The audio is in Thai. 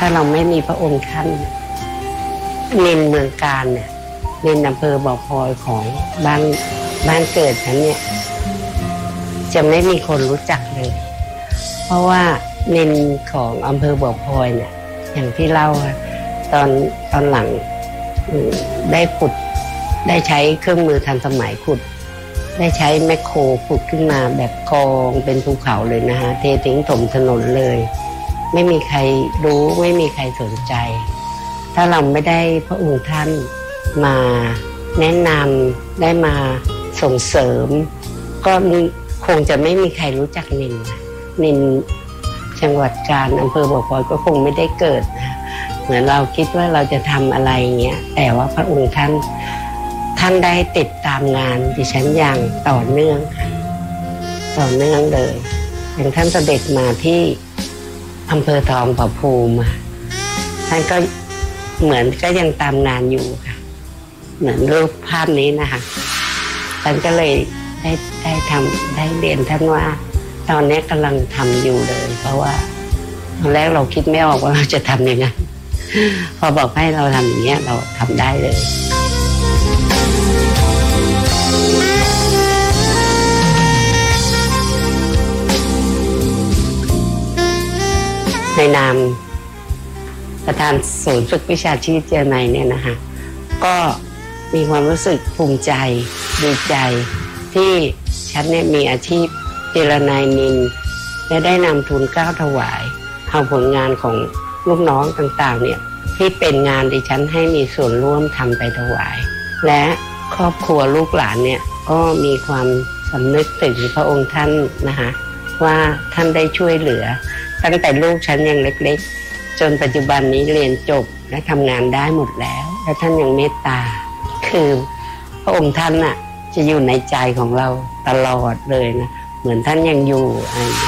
าเราไม่มีพระองค์ท่านนินเมืองการเนี่ยนินอำเภอบ่อพลอยของบ้านเกิดฉันเนี่ยจะไม่มีคนรู้จักเลยเพราะว่านินของอำเภอบ่อพลอยเนี่ยอย่างที่เล่าตอนหลังได้ขุดได้ใช้เครื่องมือทันสมัยขุดได้ใช้แมคโครขุดขึ้นมาแบบกองเป็นภูเขาเลยนะฮะเททิ้งถมถนนเลยไม่มีใครรู้ไม่มีใครสนใจถ้าเราไม่ได้พระองค์ท่านมาแนะนำได้มาส่งเสริมก็คงจะไม่มีใครรู้จักนินจังหวัดกาญอำเภอบ่อพลอยก็คงไม่ได้เกิดนะเหมือนเราคิดว่าเราจะทำอะไรเงี้ยแต่ว่าพระองค์ท่านได้ติดตามงานดิฉันอย่างต่อเนื่องเลยอย่างท่านเสด็จมาที่อำเภอทองผาภูมิท่านก็เหมือนก็ยังตามงานอยู่ค่ะเหมือนรูปภาพนี้นะคะท่านก็เลยได้เรียนท่านว่าตอนนี้กำลังทำอยู่เลยเพราะว่าตอนแรกเราคิดไม่ออกว่าเราจะทำยังไงพอบอกให้เราทำอย่างนี้เราทำได้เลยในนามประธานศูนย์ฝึกวิชาชีพเจรไนเนี่ยนะคะก็มีความรู้สึกภูมิใจดีใจที่ฉันเนี่ยมีอาชีพเจรไนนินและได้นำทุนเกล้าถวายเอาผลงานของลูกน้องต่างๆเนี่ยที่เป็นงานดิฉันให้มีส่วนร่วมทำไปถวายและครอบครัวลูกหลานเนี่ยก็มีความสำนึกถึงพระองค์ท่านนะคะว่าท่านได้ช่วยเหลือตั้งแต่ลูกฉันยังเล็กๆจนปัจจุบันนี้เรียนจบและทำงานได้หมดแล้วและท่านยังเมตตาคือพระองค์ท่านน่ะจะอยู่ในใจของเราตลอดเลยนะเหมือนท่านยังอยู่